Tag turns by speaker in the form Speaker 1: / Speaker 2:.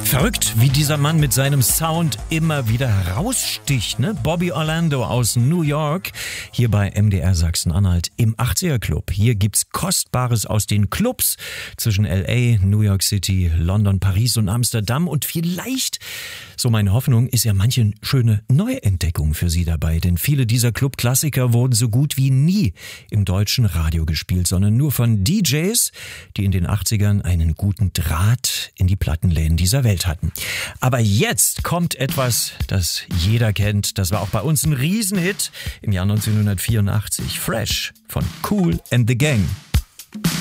Speaker 1: Verrückt, wie dieser Mann mit seinem Sound immer wieder heraussticht, ne? Bobby Orlando aus New York, hier bei MDR Sachsen-Anhalt im 80er Club. Hier gibt's Kostbares aus den Clubs zwischen L.A., New York City, London, Paris und Amsterdam. Und vielleicht, so meine Hoffnung, ist ja manche schöne Neuentdeckung für Sie dabei. Denn viele dieser Club-Klassiker wurden so gut wie nie im deutschen Radio gespielt, sondern nur von DJs, die in den 80ern einen guten Draht in die Plattenläden dieser Welt hatten. Aber jetzt kommt etwas, das jeder kennt. Das war auch bei uns ein Riesenhit im Jahr 1984. Fresh von Kool and the Gang.